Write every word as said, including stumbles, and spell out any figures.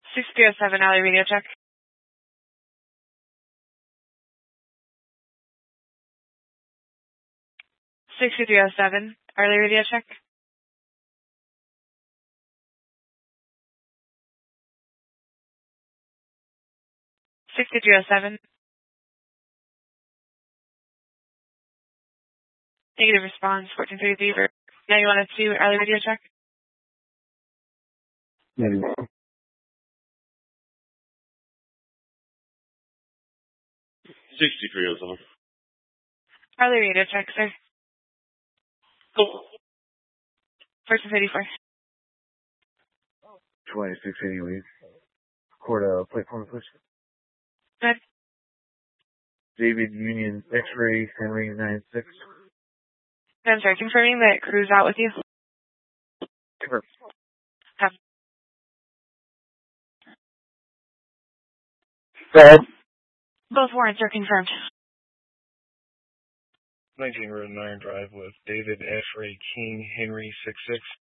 six three oh seven, Alley radio check. six three oh seven, Alley radio check. six three oh seven. Negative response, fourteen thirty-three. Now you want us to Alley radio check? Maybe. sixty-three oh seven. Alley radio check, sir. Cool. fourteen thirty-four. twenty-six eighty-eight. Record a plate form, please. Good. David Union X-ray Henry nine six. I'm sorry, confirming that crew's out with you. Confirm. Have. Go ahead. Both warrants are confirmed. nineteen Road nine Drive with David F. Ray King Henry six six.